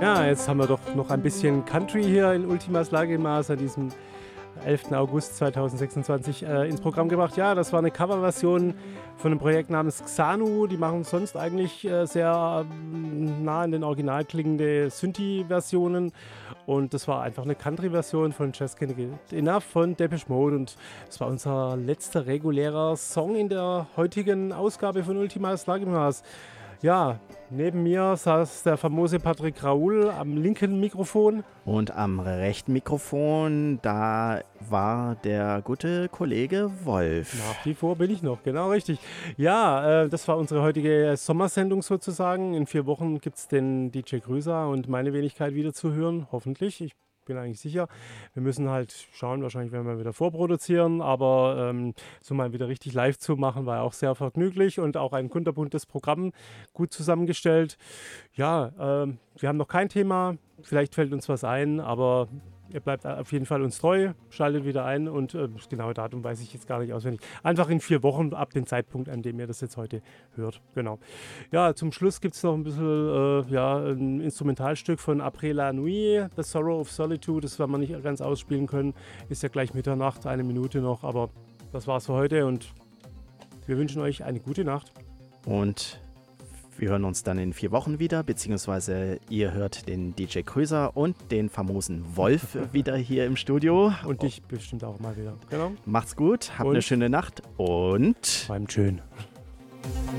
Ja, jetzt haben wir doch noch ein bisschen Country hier in Ultimas Lagemaß an diesem 11. August 2026 ins Programm gebracht. Ja, das war eine Coverversion von einem Projekt namens Xanu. Die machen sonst eigentlich sehr nah an den original klingende Synthi-Versionen. Und das war einfach eine Country-Version von Just Can't Get Enough von Depeche Mode. Und das war unser letzter regulärer Song in der heutigen Ausgabe von Ultimas Lagemaß. Ja, neben mir saß der famose Patrick Raoul am linken Mikrofon. Und am rechten Mikrofon, da war der gute Kollege Wolf. Nach wie vor bin ich noch, genau richtig. Ja, das war unsere heutige Sommersendung sozusagen. In 4 Wochen gibt es den DJ Grüßer und meine Wenigkeit wieder zu hören, hoffentlich. Ich bin eigentlich sicher. Wir müssen halt schauen, wahrscheinlich werden wir wieder vorproduzieren, aber so mal wieder richtig live zu machen, war auch sehr vergnüglich und auch ein kunterbuntes Programm gut zusammengestellt. Ja, wir haben noch kein Thema, vielleicht fällt uns was ein, aber ihr bleibt auf jeden Fall uns treu, schaltet wieder ein und das genaue Datum weiß ich jetzt gar nicht auswendig. Einfach in 4 Wochen ab dem Zeitpunkt, an dem ihr das jetzt heute hört. Genau. Ja, zum Schluss gibt es noch ein bisschen ein Instrumentalstück von Après la Nuit, The Sorrow of Solitude. Das werden wir nicht ganz ausspielen können. Ist ja gleich Mitternacht, 1 Minute noch, aber das war's für heute und wir wünschen euch eine gute Nacht. Und wir hören uns dann in 4 Wochen wieder, beziehungsweise ihr hört den DJ Kröser und den famosen Wolf wieder hier im Studio. Und dich bestimmt auch mal wieder. Genau. Macht's gut, habt eine schöne Nacht und bleibt schön.